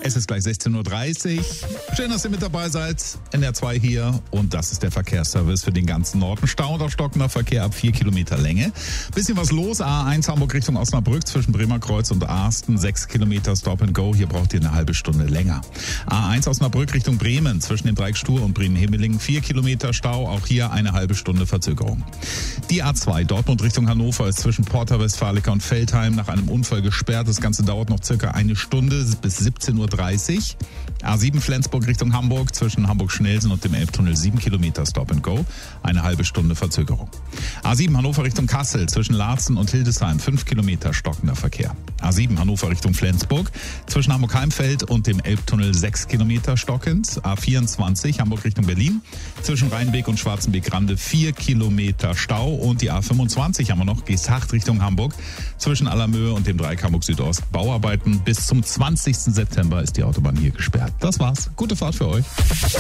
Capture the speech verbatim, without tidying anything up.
Es ist gleich sechzehn Uhr dreißig. Schön, dass ihr mit dabei seid. N R zwei hier. Und das ist der Verkehrsservice für den ganzen Norden. Stau und stockender Verkehr ab vier Kilometer Länge. Bisschen was los. A eins Hamburg Richtung Osnabrück zwischen Bremerkreuz und Arsten. sechs Kilometer Stop and Go. Hier braucht ihr eine halbe Stunde länger. A eins Osnabrück Richtung Bremen zwischen dem Dreieck Stur und Bremen-Himmelingen. vier Kilometer Stau. Auch hier eine halbe Stunde Verzögerung. Die A zwei Dortmund Richtung Hannover ist zwischen Porta Westfalica und Veltheim nach einem Unfall gesperrt. Das Ganze dauert noch circa eine Stunde bis siebzehn Uhr dreißig. A sieben Flensburg Richtung Hamburg zwischen Hamburg-Schnelsen und dem Elbtunnel sieben Kilometer Stop and Go. Eine halbe Stunde Verzögerung. A sieben Hannover Richtung Kassel zwischen Laatzen und Hildesheim fünf Kilometer stockender Verkehr. A sieben Hannover Richtung Flensburg zwischen Hamburg-Heimfeld und dem Elbtunnel sechs Kilometer stockend. A vierundzwanzig Hamburg Richtung Berlin zwischen Rheinbeek und Schwarzenbeek-Rande vier Kilometer Stau. Und die A fünfundzwanzig haben wir noch, Geesthacht Richtung Hamburg zwischen Allermöhe und dem Dreieck Hamburg Südost. Bauarbeiten bis zum zwanzigsten September ist die Autobahn hier gesperrt. Das war's. Gute Fahrt für euch.